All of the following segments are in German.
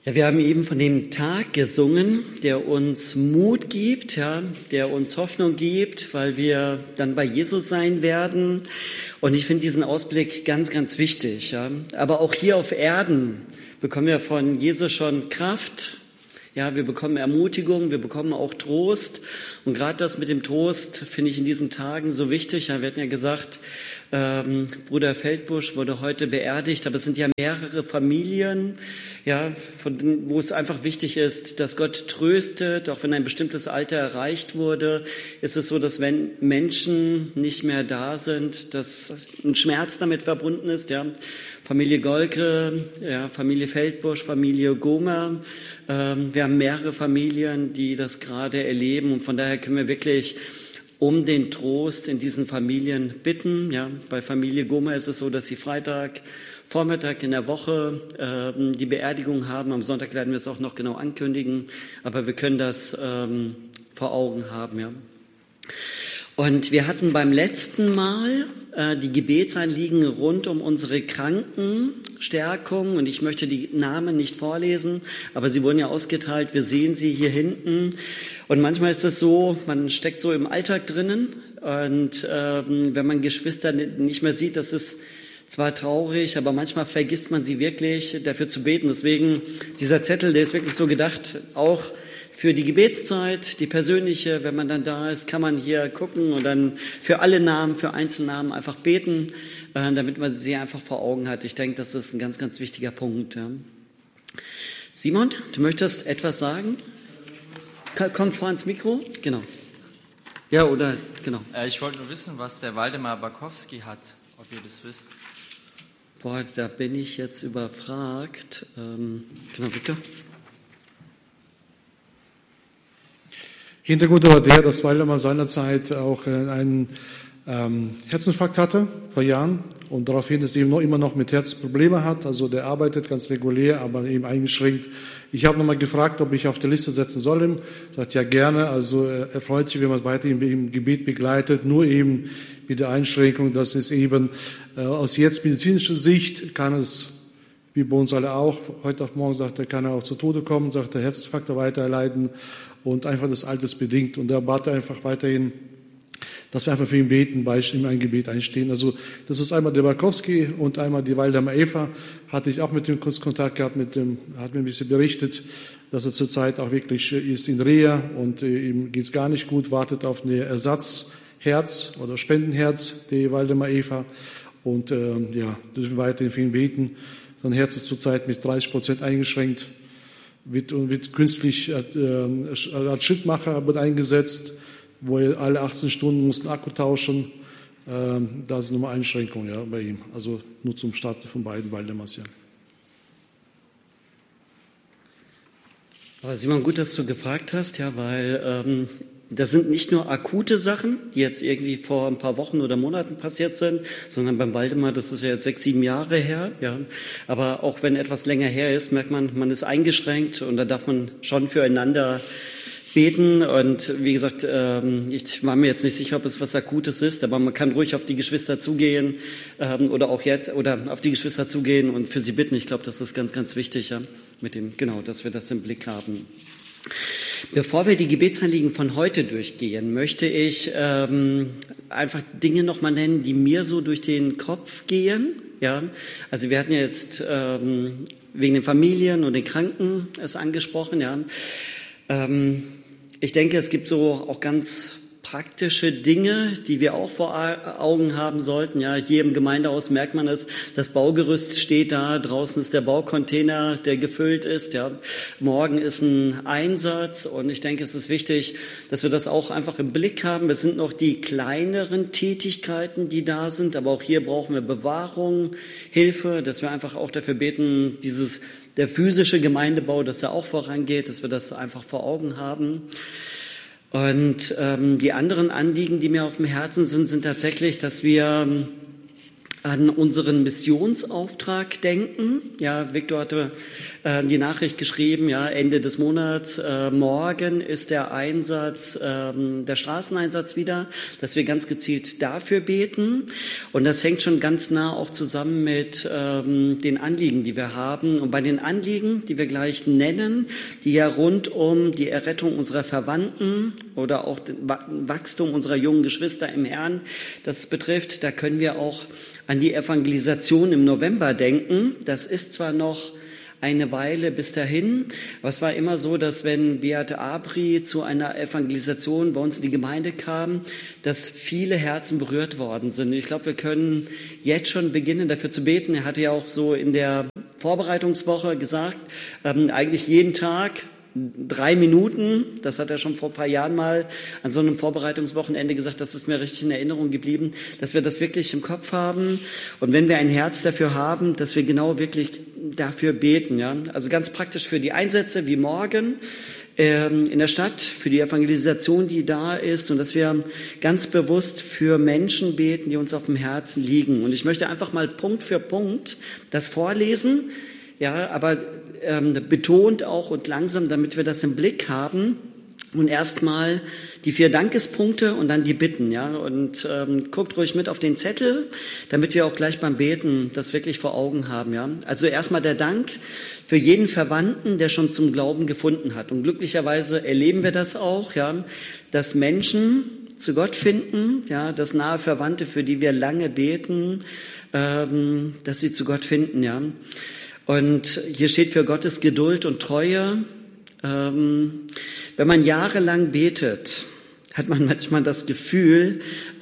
Ja, wir haben eben von dem Tag gesungen, der uns Mut gibt, ja, der uns Hoffnung gibt, weil wir dann bei Jesus sein werden. Und ich finde diesen Ausblick ganz, ganz wichtig. Ja. Aber auch hier auf Erden bekommen wir von Jesus schon Kraft. Ja, wir bekommen Ermutigung, wir bekommen auch Trost. Und gerade das mit dem Trost finde ich in diesen Tagen so wichtig. Ja, wir hatten ja gesagt, Bruder Feldbusch wurde heute beerdigt, aber es sind ja mehrere Familien, ja, wo es einfach wichtig ist, dass Gott tröstet. Auch wenn ein bestimmtes Alter erreicht wurde, ist es so, dass wenn Menschen nicht mehr da sind, dass ein Schmerz damit verbunden ist. Ja. Familie Golke, ja, Familie Feldbusch, Familie Gomer. Wir haben mehrere Familien, die das gerade erleben, und von daher können wir wirklich um den Trost in diesen Familien bitten. Ja, bei Familie Gomer ist es so, dass sie Vormittag in der Woche die Beerdigung haben. Am Sonntag werden wir es auch noch genau ankündigen, aber wir können das vor Augen haben. Ja. Und wir hatten beim letzten Mal die Gebetsanliegen rund um unsere Krankenstärkung, und ich möchte die Namen nicht vorlesen, aber sie wurden ja ausgeteilt, wir sehen sie hier hinten. Und manchmal ist es so, man steckt so im Alltag drinnen, und wenn man Geschwister nicht mehr sieht, das ist zwar traurig, aber manchmal vergisst man sie wirklich, dafür zu beten. Deswegen, dieser Zettel, der ist wirklich so gedacht, auch für die Gebetszeit, die persönliche, wenn man dann da ist, kann man hier gucken und dann für alle Namen, für Einzelnamen einfach beten, damit man sie einfach vor Augen hat. Ich denke, das ist ein ganz, ganz wichtiger Punkt. Ja. Simon, du möchtest etwas sagen? Komm vor ans Mikro. Genau. Ja, oder, genau. Ich wollte nur wissen, was der Waldemar Bakowski hat, ob ihr das wisst. Boah, da bin ich jetzt überfragt. Genau, Victor? Hintergrund war der, dass Waldemar seinerzeit auch einen Herzinfarkt hatte, vor Jahren, und daraufhin es eben immer noch mit Herzprobleme hat. Also der arbeitet ganz regulär, aber eben eingeschränkt. Ich habe nochmal gefragt, ob ich auf der Liste setzen soll. Sagt ja gerne. Also er freut sich, wenn man es weiterhin im Gebet begleitet. Nur eben mit der Einschränkung, dass es eben aus jetzt medizinischer Sicht kann es, wie bei uns alle auch, heute auf morgen sagt er, kann er auch zu Tode kommen, sagt der Herzinfarkt weiter erleiden und einfach das altersbedingt. Und da bat er einfach weiterhin, dass wir einfach für ihn beten, in ein Gebet einstehen. Also das ist einmal der Barkowski und einmal die Waldemar Eva. Hatte ich auch mit dem kurz Kontakt gehabt, hat mir ein bisschen berichtet, dass er zurzeit auch wirklich ist in Reha und ihm geht's gar nicht gut, wartet auf eine Ersatzherz oder Spendenherz, die Waldemar Eva. Und dürfen wir weiterhin für ihn beten. Sein Herz ist zurzeit mit 30% eingeschränkt, wird künstlich als Schrittmacher wird eingesetzt, wo er alle 18 Stunden muss einen Akku tauschen. Da sind nochmal Einschränkungen, ja, bei ihm. Also nur zum Start von beiden Waldemars, ja. Aber Simon, gut, dass du gefragt hast, ja, weil das sind nicht nur akute Sachen, die jetzt irgendwie vor ein paar Wochen oder Monaten passiert sind, sondern beim Waldemar, das ist ja jetzt 6, 7 Jahre her, ja. Aber auch wenn etwas länger her ist, merkt man, man ist eingeschränkt, und da darf man schon füreinander beten. Und wie gesagt, ich war mir jetzt nicht sicher, ob es was Akutes ist, aber man kann ruhig auf die Geschwister zugehen oder auch jetzt auf die Geschwister zugehen und für sie bitten. Ich glaube, das ist ganz, ganz wichtig, ja, dass wir das im Blick haben. Bevor wir die Gebetsanliegen von heute durchgehen, möchte ich einfach Dinge nochmal nennen, die mir so durch den Kopf gehen. Ja, also wir hatten ja jetzt wegen den Familien und den Kranken es angesprochen. Ja, ich denke, es gibt so auch ganz praktische Dinge, die wir auch vor Augen haben sollten. Ja, hier im Gemeindehaus merkt man es, das Baugerüst steht da, draußen ist der Baucontainer, der gefüllt ist. Ja, morgen ist ein Einsatz, und ich denke, es ist wichtig, dass wir das auch einfach im Blick haben. Es sind noch die kleineren Tätigkeiten, die da sind, aber auch hier brauchen wir Bewahrung, Hilfe, dass wir einfach auch dafür beten, der physische Gemeindebau, dass er auch vorangeht, dass wir das einfach vor Augen haben. Und die anderen Anliegen, die mir auf dem Herzen sind tatsächlich, dass wir an unseren Missionsauftrag denken. Ja, Viktor hatte die Nachricht geschrieben, ja, Ende des Monats, morgen ist der Einsatz, der Straßeneinsatz wieder, dass wir ganz gezielt dafür beten. Und das hängt schon ganz nah auch zusammen mit den Anliegen, die wir haben. Und bei den Anliegen, die wir gleich nennen, die ja rund um die Errettung unserer Verwandten oder auch das Wachstum unserer jungen Geschwister im Herrn, das betrifft, da können wir auch an die Evangelisation im November denken. Das ist zwar noch eine Weile bis dahin, aber es war immer so, dass wenn Beate Abri zu einer Evangelisation bei uns in die Gemeinde kam, dass viele Herzen berührt worden sind. Ich glaube, wir können jetzt schon beginnen, dafür zu beten. Er hatte ja auch so in der Vorbereitungswoche gesagt, eigentlich jeden Tag 3 Minuten, das hat er schon vor ein paar Jahren mal an so einem Vorbereitungswochenende gesagt, das ist mir richtig in Erinnerung geblieben, dass wir das wirklich im Kopf haben und wenn wir ein Herz dafür haben, dass wir genau wirklich dafür beten. Ja? Also ganz praktisch für die Einsätze wie morgen in der Stadt, für die Evangelisation, die da ist und dass wir ganz bewusst für Menschen beten, die uns auf dem Herzen liegen. Und ich möchte einfach mal Punkt für Punkt das vorlesen, ja, aber betont auch und langsam, damit wir das im Blick haben. Und erstmal die 4 Dankespunkte und dann die Bitten, ja. Und guckt ruhig mit auf den Zettel, damit wir auch gleich beim Beten das wirklich vor Augen haben, ja. Also erstmal der Dank für jeden Verwandten, der schon zum Glauben gefunden hat. Und glücklicherweise erleben wir das auch, ja, dass Menschen zu Gott finden, ja, dass nahe Verwandte, für die wir lange beten, dass sie zu Gott finden, ja. Und hier steht für Gottes Geduld und Treue. Wenn man jahrelang betet, hat man manchmal das Gefühl,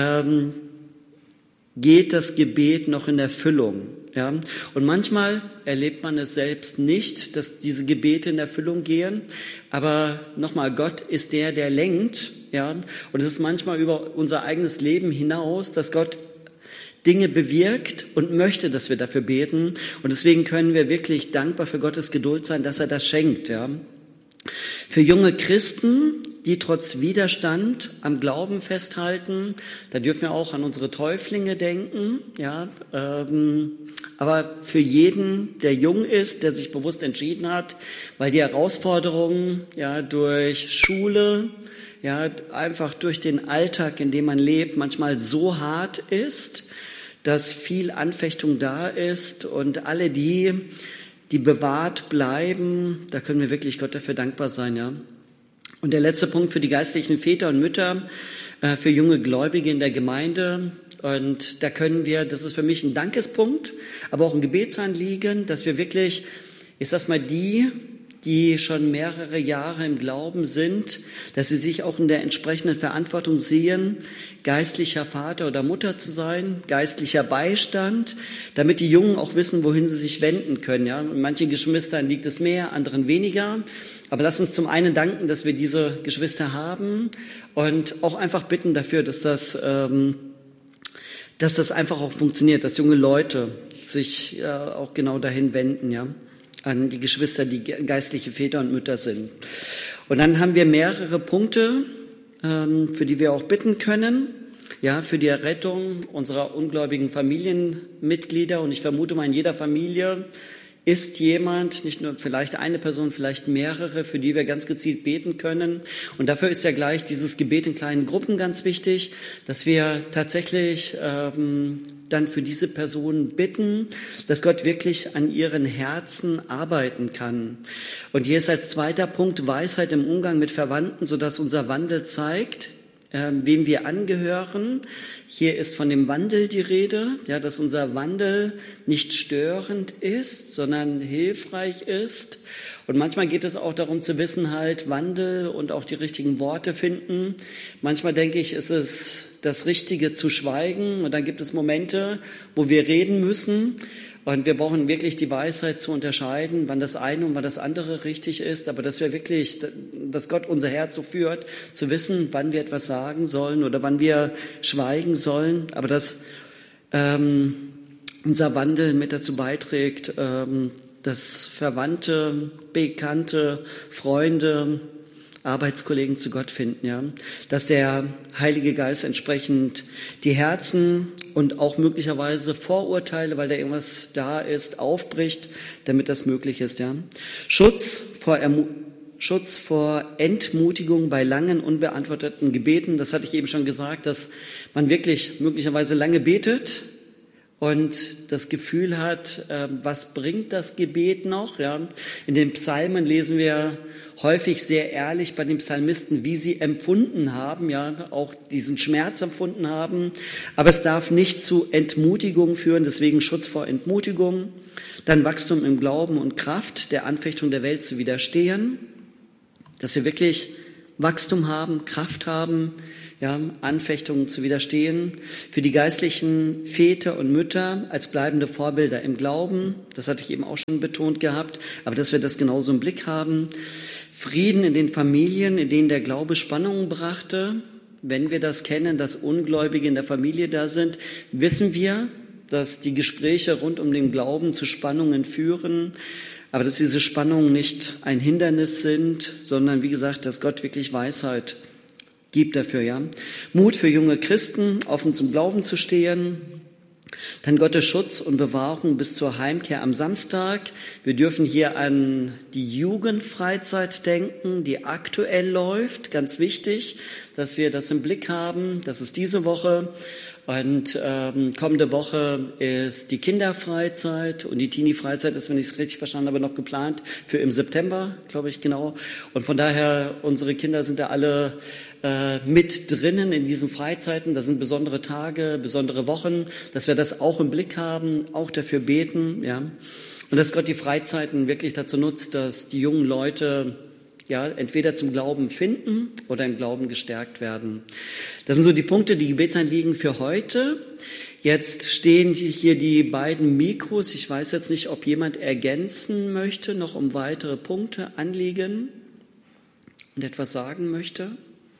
geht das Gebet noch in Erfüllung. Ja? Und manchmal erlebt man es selbst nicht, dass diese Gebete in Erfüllung gehen. Aber nochmal, Gott ist der lenkt. Ja? Und es ist manchmal über unser eigenes Leben hinaus, dass Gott Dinge bewirkt und möchte, dass wir dafür beten. Und deswegen können wir wirklich dankbar für Gottes Geduld sein, dass er das schenkt. Ja. Für junge Christen, die trotz Widerstand am Glauben festhalten, da dürfen wir auch an unsere Täuflinge denken. Ja. Aber für jeden, der jung ist, der sich bewusst entschieden hat, weil die Herausforderungen ja, durch Schule, ja, einfach durch den Alltag, in dem man lebt, manchmal so hart ist, dass viel Anfechtung da ist und alle die bewahrt bleiben, da können wir wirklich Gott dafür dankbar sein, ja. Und der letzte Punkt für die geistlichen Väter und Mütter, für junge Gläubige in der Gemeinde. Und da können wir, das ist für mich ein Dankespunkt, aber auch ein Gebetsanliegen, dass wir wirklich, ich sag's mal, die schon mehrere Jahre im Glauben sind, dass sie sich auch in der entsprechenden Verantwortung sehen, geistlicher Vater oder Mutter zu sein, geistlicher Beistand, damit die Jungen auch wissen, wohin sie sich wenden können. Ja? Und manchen Geschwistern liegt es mehr, anderen weniger. Aber lass uns zum einen danken, dass wir diese Geschwister haben und auch einfach bitten dafür, dass das einfach auch funktioniert, dass junge Leute sich auch genau dahin wenden, ja, an die Geschwister, die geistliche Väter und Mütter sind. Und dann haben wir mehrere Punkte, für die wir auch bitten können, ja, für die Errettung unserer ungläubigen Familienmitglieder. Und ich vermute mal, in jeder Familie ist jemand, nicht nur vielleicht eine Person, vielleicht mehrere, für die wir ganz gezielt beten können. Und dafür ist ja gleich dieses Gebet in kleinen Gruppen ganz wichtig, dass wir tatsächlich dann für diese Personen bitten, dass Gott wirklich an ihren Herzen arbeiten kann. Und hier ist als zweiter Punkt Weisheit im Umgang mit Verwandten, sodass unser Wandel zeigt, wem wir angehören. Hier ist von dem Wandel die Rede, ja, dass unser Wandel nicht störend ist, sondern hilfreich ist. Und manchmal geht es auch darum zu wissen, halt Wandel und auch die richtigen Worte finden. Manchmal denke ich, ist es das Richtige zu schweigen und dann gibt es Momente, wo wir reden müssen. Und wir brauchen wirklich die Weisheit zu unterscheiden, wann das eine und wann das andere richtig ist. Aber dass wir wirklich, dass Gott unser Herz so führt, zu wissen, wann wir etwas sagen sollen oder wann wir schweigen sollen. Aber dass unser Wandel mit dazu beiträgt, dass Verwandte, Bekannte, Freunde Arbeitskollegen zu Gott finden, ja, dass der Heilige Geist entsprechend die Herzen und auch möglicherweise Vorurteile, weil da irgendwas da ist, aufbricht, damit das möglich ist, ja. Schutz vor Entmutigung bei langen, unbeantworteten Gebeten. Das hatte ich eben schon gesagt, dass man wirklich möglicherweise lange betet und das Gefühl hat, was bringt das Gebet noch? Ja? In den Psalmen lesen wir häufig sehr ehrlich bei den Psalmisten, wie sie empfunden haben, ja, auch diesen Schmerz empfunden haben. Aber es darf nicht zu Entmutigung führen, deswegen Schutz vor Entmutigung. Dann Wachstum im Glauben und Kraft, der Anfechtung der Welt zu widerstehen. Dass wir wirklich Wachstum haben, Kraft haben, ja, Anfechtungen zu widerstehen. Für die geistlichen Väter und Mütter als bleibende Vorbilder im Glauben. Das hatte ich eben auch schon betont gehabt. Aber dass wir das genauso im Blick haben. Frieden in den Familien, in denen der Glaube Spannungen brachte. Wenn wir das kennen, dass Ungläubige in der Familie da sind, wissen wir, dass die Gespräche rund um den Glauben zu Spannungen führen. Aber dass diese Spannungen nicht ein Hindernis sind, sondern wie gesagt, dass Gott wirklich Weisheit gibt dafür, ja. Mut für junge Christen, offen zum Glauben zu stehen. Dann Gottes Schutz und Bewahrung bis zur Heimkehr am Samstag. Wir dürfen hier an die Jugendfreizeit denken, die aktuell läuft. Ganz wichtig, dass wir das im Blick haben. Das ist diese Woche. Und kommende Woche ist die Kinderfreizeit und die Teenie-Freizeit ist, wenn ich es richtig verstanden habe, noch geplant für im September, glaube ich, genau. Und von daher, unsere Kinder sind da alle mit drinnen in diesen Freizeiten. Das sind besondere Tage, besondere Wochen, dass wir das auch im Blick haben, auch dafür beten, ja. Und dass Gott die Freizeiten wirklich dazu nutzt, dass die jungen Leute ja, entweder zum Glauben finden oder im Glauben gestärkt werden. Das sind so die Punkte, die Gebetsanliegen für heute. Jetzt stehen hier die beiden Mikros. Ich weiß jetzt nicht, ob jemand ergänzen möchte, noch um weitere Punkte, Anliegen und etwas sagen möchte.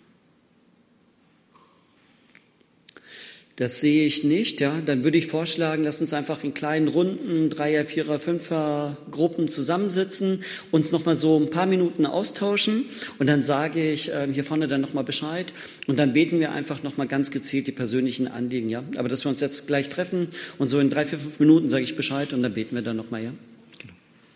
Das sehe ich nicht, ja. Dann würde ich vorschlagen, lass uns einfach in kleinen Runden, 3er, 4er, 5er Gruppen zusammensitzen, uns nochmal so ein paar Minuten austauschen und dann sage ich hier vorne dann nochmal Bescheid und dann beten wir einfach nochmal ganz gezielt die persönlichen Anliegen, ja. Aber dass wir uns jetzt gleich treffen und so in 3, 4, 5 Minuten sage ich Bescheid und dann beten wir dann nochmal, ja.